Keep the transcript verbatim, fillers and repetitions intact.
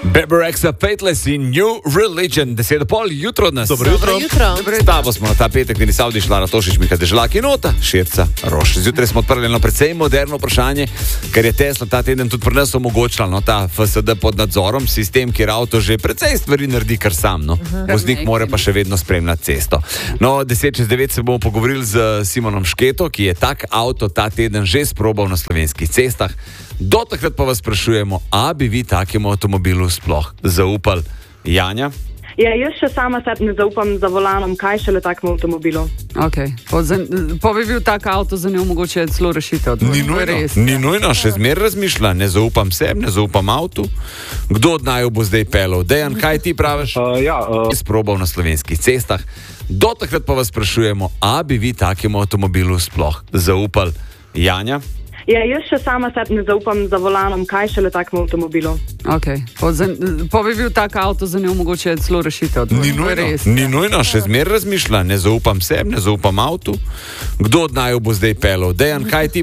Bebe Rexha, Faithless in New Religion. Deset pol jutro od nas. Dobro jutro. jutro. Stavo smo na ta petek, Vini Savdiš, Lara Tošič, Miha Dežlak in Nota, Širca Roš. Zjutraj smo odprli eno precej moderno vprašanje, ker je Tesla ta teden tudi pri nas omogočila, no, ta F S D pod nadzorom, sistem, kjer avto že precej stvari naredi kar sam, no. Voznik mora pa še vedno spremljati cesto. No, deset čez devet se bomo pogovorili z Simonom Šketo, ki je tak avto ta teden že sprobal na slovenskih cestah. Do takrat pa vas sprašujemo, a bi vi takemu avtomobilu sploh zaupali? Janja? Ja, jaz še sama sebi ne zaupam za volanom, kaj šele takemu avtomobilu. Okay. Po, zan, po bi bil tak avto za njo mogoče celo rešitev. Ni nujno, ni nujno, še zmer razmišlja, ne zaupam sebi, ne zaupam avtu. Kdo od naju bo zdaj pelal? Dejan, kaj ti praviš? Uh, ja, uh... Sprobal na slovenskih cestah. Do takrat pa vas sprašujemo, a bi vi takemu avtomobilu sploh zaupali? Janja? Ja, jaz še sama sebi ne zaupam za volanom, kaj šele takemu avtomobilu. Okay. Po, zan, po bi bil tak avto za njo mogoče celo rešitev. Ni nujno, ni nujno, še zmer razmišlja, ne zaupam sebi, ne zaupam avtu. Kdo od naju bo zdaj pelal? Dejan, kaj ti